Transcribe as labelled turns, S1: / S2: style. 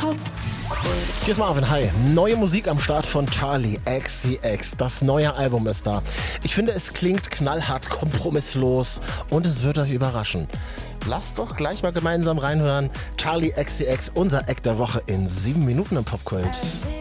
S1: Popkult.
S2: Hier ist Marvin, hi. Neue Musik am Start von Charli XCX. Das neue Album ist da. Ich finde, es klingt knallhart, kompromisslos und es wird euch überraschen. Lasst doch gleich mal gemeinsam reinhören. Charli XCX, unser Act der Woche in 7 Minuten im Popkult.